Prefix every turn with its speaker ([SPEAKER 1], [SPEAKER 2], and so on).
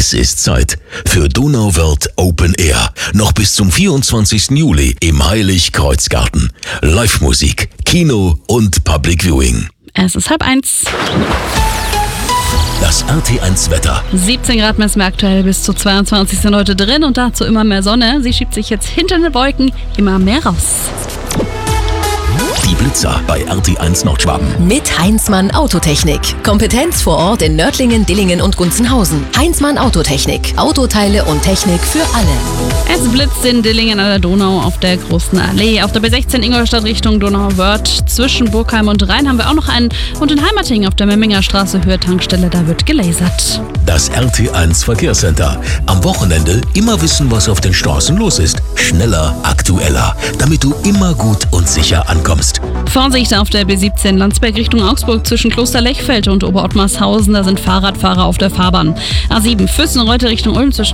[SPEAKER 1] Es ist Zeit für Donauwörth Open Air. Noch bis zum 24. Juli im Heilig-Kreuz-Garten. Live-Musik, Kino und Public Viewing.
[SPEAKER 2] Es ist 12:30.
[SPEAKER 1] Das RT1-Wetter.
[SPEAKER 2] 17 Grad messen wir aktuell, bis zu 22 sind heute drin und dazu immer mehr Sonne. Sie schiebt sich jetzt hinter den Wolken immer mehr raus.
[SPEAKER 1] Die Blitzer bei RT1 Nordschwaben.
[SPEAKER 3] Mit Heinzmann Autotechnik. Kompetenz vor Ort in Nördlingen, Dillingen und Gunzenhausen. Heinzmann Autotechnik. Autoteile und Technik für alle.
[SPEAKER 2] Es blitzt in Dillingen an der Donau auf der Großen Allee. Auf der B16 Ingolstadt Richtung Donauwörth. Zwischen Burgheim und Rhein haben wir auch noch einen. Und in Heimating auf der Memminger Straße Höhe Tankstelle, da wird gelasert.
[SPEAKER 1] Das RT1 Verkehrscenter. Am Wochenende immer wissen, was auf den Straßen los ist. Schneller, aktueller, damit du immer gut und sicher ankommst.
[SPEAKER 2] Vorsicht auf der B17 Landsberg Richtung Augsburg zwischen Kloster Lechfeld und Oberottmarshausen. Da sind Fahrradfahrer auf der Fahrbahn. A7 Füssen-Reute Richtung Ulm zwischen